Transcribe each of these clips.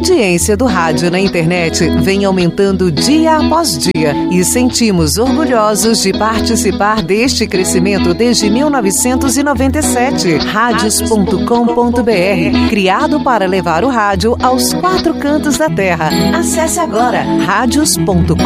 audiência do rádio na internet vem aumentando dia após dia e sentimos orgulhosos de participar deste crescimento desde 1997. Radios.com.br, criado para levar o rádio aos 4 cantos da terra. Acesse agora radios.com.br.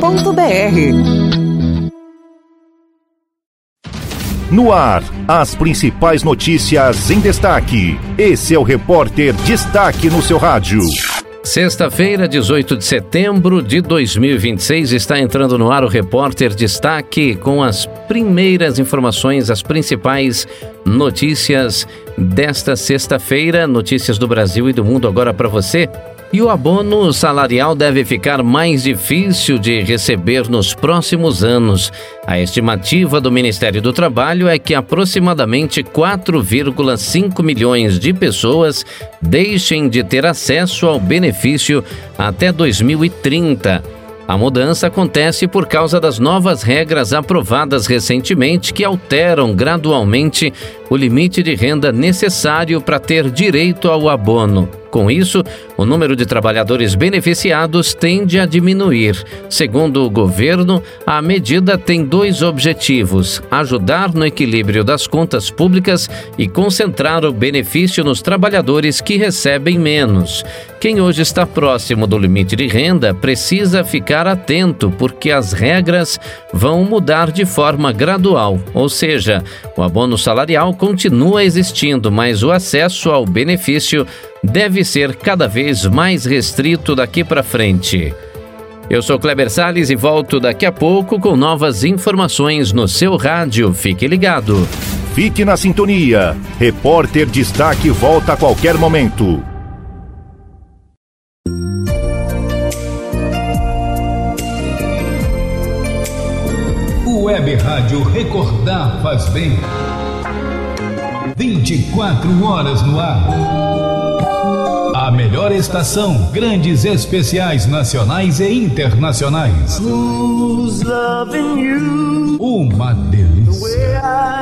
No ar, as principais notícias em destaque. Esse é o Repórter Destaque no seu rádio. Sexta-feira, 18 de setembro de 2026, está entrando no ar o Repórter Destaque com as primeiras informações, as principais notícias desta sexta-feira, notícias do Brasil e do mundo agora para você. E o abono salarial deve ficar mais difícil de receber nos próximos anos. A estimativa do Ministério do Trabalho é que aproximadamente 4,5 milhões de pessoas deixem de ter acesso ao benefício até 2030. A mudança acontece por causa das novas regras aprovadas recentemente que alteram gradualmente o limite de renda necessário para ter direito ao abono. Com isso, o número de trabalhadores beneficiados tende a diminuir. Segundo o governo, a medida tem 2 objetivos: ajudar no equilíbrio das contas públicas e concentrar o benefício nos trabalhadores que recebem menos. Quem hoje está próximo do limite de renda precisa ficar atento, porque as regras vão mudar de forma gradual, ou seja, o abono salarial continua existindo, mas o acesso ao benefício deve ser cada vez mais restrito daqui para frente. Eu sou Kleber Salles e volto daqui a pouco com novas informações no seu rádio. Fique ligado. Fique na sintonia. Repórter Destaque volta a qualquer momento. Web Rádio Recordar faz bem. 24 horas no ar. A melhor estação, grandes especiais nacionais e internacionais. Who's loving you? Uma delícia.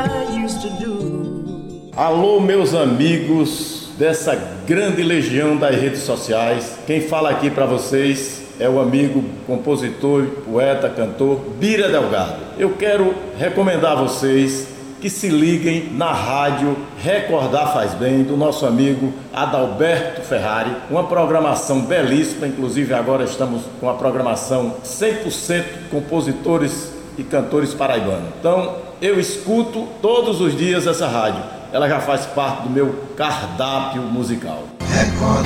Alô, meus amigos dessa grande legião das redes sociais. Quem fala aqui para vocês é o amigo, compositor, poeta, cantor Bira Delgado. Eu quero recomendar a vocês que se liguem na rádio Recordar Faz Bem, do nosso amigo Adalberto Ferrari. Uma programação belíssima, inclusive agora estamos com a programação 100% compositores e cantores paraibanos. Então, eu escuto todos os dias essa rádio. Ela já faz parte do meu cardápio musical.